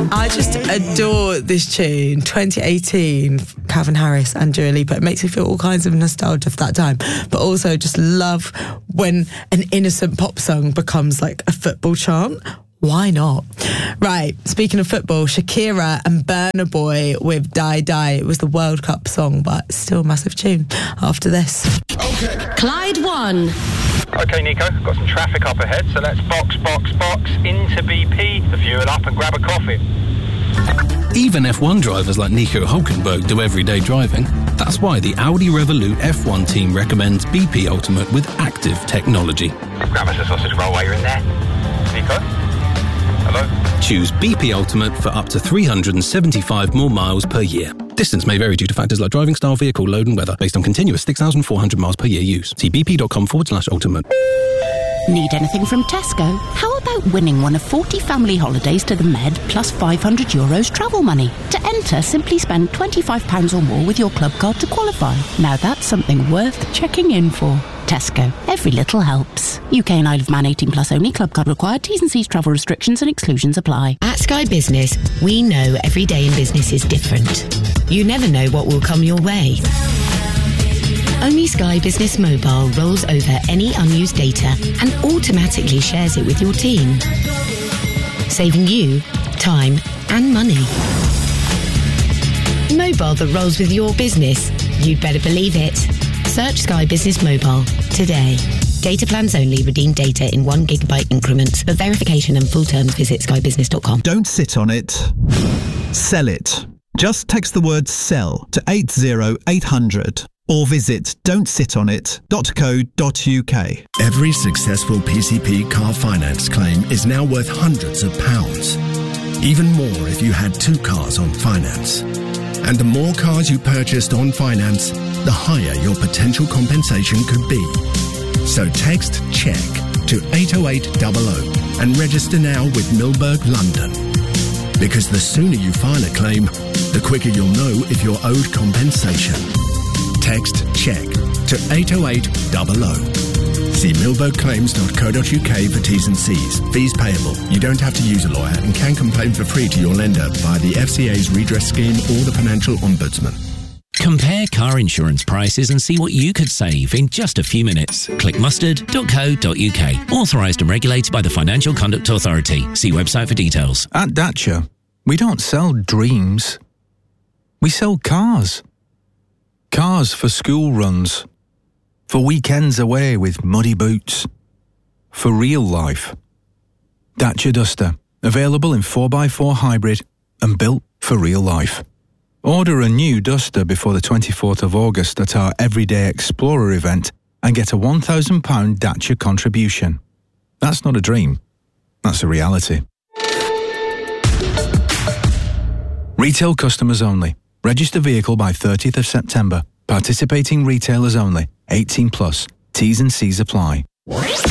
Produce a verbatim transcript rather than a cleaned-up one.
I just adore this tune, twenty eighteen, Calvin Harris and Dua Lipa. It makes me feel all kinds of nostalgia for that time, but also just love when an innocent pop song becomes like a football chant. Why not? Right, speaking of football, Shakira and Burna Boy with Die Die. It was the World Cup song, but still a massive tune after this. Okay. Clyde one. Okay, Nico, got some traffic up ahead, so let's box, box, box into B P, the fuel up and grab a coffee. Even F one drivers like Nico Hulkenberg do everyday driving. That's why the Audi Revolut F one team recommends B P Ultimate with active technology. Grab us a sausage roll while you're in there. Nico? Hello? Choose B P Ultimate for up to three hundred seventy-five more miles per year. Distance may vary due to factors like driving style, vehicle load and weather, based on continuous six thousand four hundred miles per year use. See bp.com forward slash ultimate. Need anything from Tesco? How about winning one of forty family holidays to the Med plus five hundred euros travel money? To enter, simply spend twenty-five pounds or more with your club card to qualify. Now that's something worth checking in for. Tesco. Every little helps. U K and Isle of Man eighteen plus only. Club card required. T's and C's travel restrictions and exclusions apply. At Sky Business, we know every day in business is different. You never know what will come your way. Only Sky Business Mobile rolls over any unused data and automatically shares it with your team, saving you time and money. Mobile that rolls with your business. You'd better believe it. Search Sky Business Mobile today. Data plans only. Redeem data in one gigabyte increments. For verification and full terms, visit sky business dot com. Don't sit on it. Sell it. Just text the word SELL to eight zero eight hundred or visit don't sit on it dot co dot uk. Every successful P C P car finance claim is now worth hundreds of pounds. Even more if you had two cars on finance. And the more cars you purchased on finance, the higher your potential compensation could be. So text CHECK to eight oh eight hundred and register now with Milberg London. Because the sooner you file a claim, the quicker you'll know if you're owed compensation. Text CHECK to eight oh eight hundred. See milberg claims dot co dot uk for T's and C's. Fees payable. You don't have to use a lawyer and can complain for free to your lender via the F C A's redress scheme or the Financial Ombudsman. Compare car insurance prices and see what you could save in just a few minutes. Click mustard dot co dot uk. Authorised and regulated by the Financial Conduct Authority. See website for details. At Dacia, we don't sell dreams. We sell cars. Cars for school runs. For weekends away with muddy boots. For real life. Dacia Duster. Available in four by four hybrid and built for real life. Order a new Duster before the twenty-fourth of August at our Everyday Explorer event and get a one thousand pounds Dacia contribution. That's not a dream. That's a reality. Retail customers only. Register vehicle by thirtieth of September. Participating retailers only. eighteen plus. T's and C's apply.